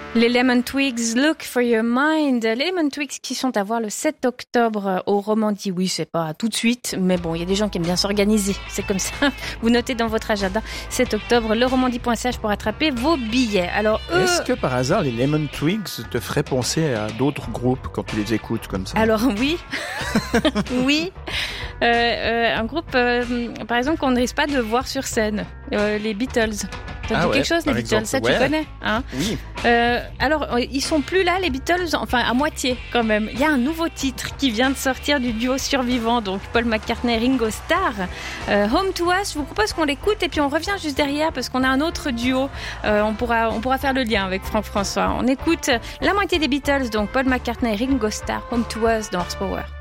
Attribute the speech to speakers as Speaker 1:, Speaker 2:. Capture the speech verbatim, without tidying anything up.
Speaker 1: Les Lemon Twigs, Look for Your Mind. Les Lemon Twigs qui sont à voir le sept octobre au Romandie. Oui, c'est pas tout de suite, mais bon, il y a des gens qui aiment bien s'organiser. C'est comme ça. Vous notez dans votre agenda sept octobre, le romandie point c h pour attraper vos billets. Alors, eux...
Speaker 2: Est-ce que par hasard, les Lemon Twigs te feraient penser à d'autres groupes quand tu les écoutes comme ça?
Speaker 1: Alors oui, oui. Euh, euh, un groupe, euh, par exemple, qu'on ne risque pas de voir sur scène. Euh, les Beatles. Ça te
Speaker 2: ah
Speaker 1: dit
Speaker 2: ouais,
Speaker 1: quelque chose, les Beatles?
Speaker 2: exemple.
Speaker 1: Ça,
Speaker 2: ouais.
Speaker 1: tu connais, hein?
Speaker 2: Oui.
Speaker 1: Euh, alors, ils sont plus là, les Beatles, enfin à moitié quand même. Il y a un nouveau titre qui vient de sortir du duo survivant, donc Paul McCartney et Ringo Starr. Euh, Home to Us. Je vous propose qu'on l'écoute et puis on revient juste derrière parce qu'on a un autre duo. Euh, on pourra, on pourra faire le lien avec Franck François. On écoute la moitié des Beatles, donc Paul McCartney et Ringo Starr. Home to Us dans Horsepower.